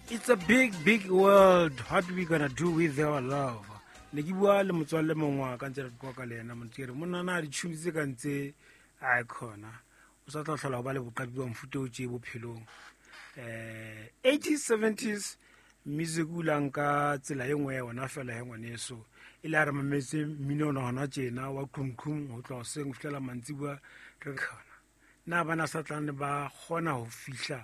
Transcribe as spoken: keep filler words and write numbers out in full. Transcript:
It's a big, big world. What we gonna do with our love? Ne ke bua le motswalle mongwe ka ntse re kwa ka le ena mo tsere mo nana di tshumi tse ka ntse a khona o sa tla tlhola go ba le boqapi ba mfuto o tse bophelong eh eighties seventies music o lang ka tsela e nngwe ona fela he ngwaneso e la re mametse mmino ona hona tjena wa khumkhum ho tla o seng fihlela mantsibuwa re khona na bana sa tlang ba kgona ho fihla